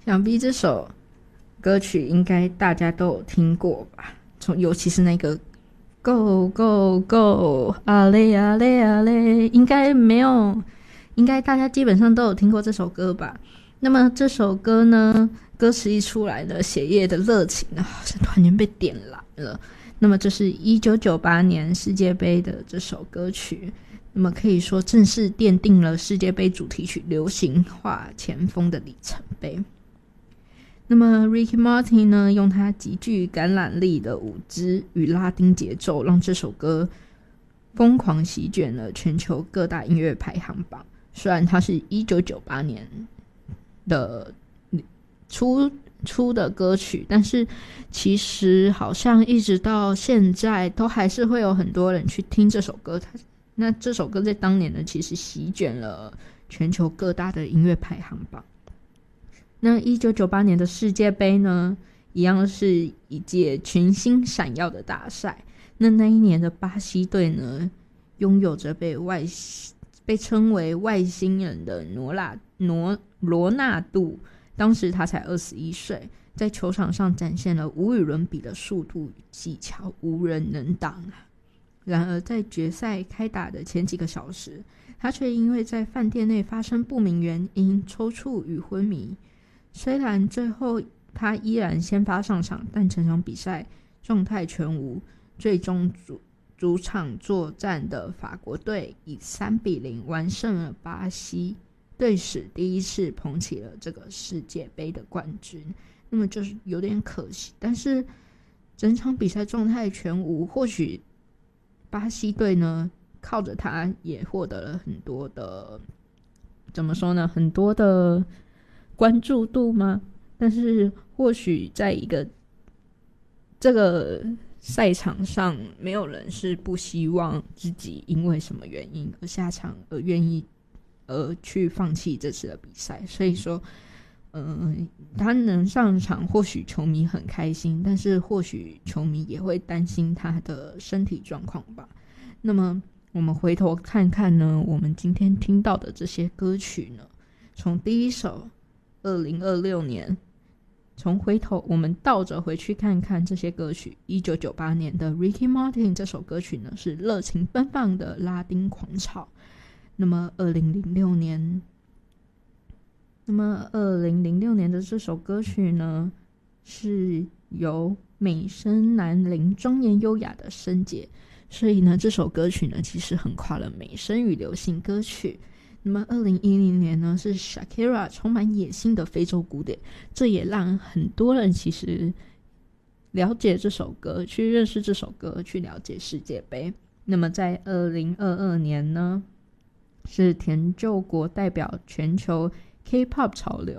想必这首歌曲应该大家都有听过吧，尤其是那个 Go Go Go 啊嘞啊嘞啊嘞，应该大家基本上都有听过这首歌吧。那么这首歌呢，歌词一出来呢，血液的热情呢是突然间被点燃了。那么这是1998年世界杯的这首歌曲，那么可以说正式奠定了世界杯主题曲流行化前锋的里程碑。那么 Ricky Martin 呢，用他极具感染力的舞姿与拉丁节奏，让这首歌疯狂席卷了全球各大音乐排行榜。虽然它是1998年的出的歌曲，但是其实好像一直到现在都还是会有很多人去听这首歌。那这首歌在当年呢，其实席卷了全球各大的音乐排行榜。那1998年的世界杯呢，一样是一届群星闪耀的大赛。那一年的巴西队呢，拥有着被称为外星人的罗纳度，当时他才21岁，在球场上展现了无与伦比的速度与技巧，无人能挡。然而在决赛开打的前几个小时，他却因为在饭店内发生不明原因抽搐与昏迷。虽然最后他依然先发上场，但整场比赛状态全无，最终主场作战的法国队以3-0完胜了巴西，队史第一次捧起了这个世界杯的冠军。那么就是有点可惜，但是整场比赛状态全无，或许巴西队呢靠着他也获得了很多的，怎么说呢，很多的关注度吗？但是或许在这个赛场上，没有人是不希望自己因为什么原因而下场，而愿意去放弃这次的比赛。所以说他能上场，或许球迷很开心，但是或许球迷也会担心他的身体状况吧。那么我们回头看看呢，我们今天听到的这些歌曲呢，从第一首2026年，我们倒着回去看看这些歌曲。1998年的 Ricky Martin 这首歌曲呢，是热情奔放的拉丁狂潮。那么2006年的这首歌曲呢，是由美声男伶庄严优雅的声姐，所以呢这首歌曲呢其实横跨了美声与流行歌曲。那么2010年呢，是 Shakira 充满野心的非洲鼓点，这也让很多人其实了解这首歌，去认识这首歌，去了解世界杯。那么在2022年呢，是田柾国代表全球 K-pop 潮流